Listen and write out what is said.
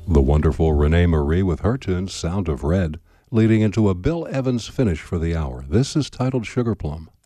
The wonderful Renee Marie with her tune Sound of Red, leading into a Bill Evans finish for the hour. This is titled Sugar Plum.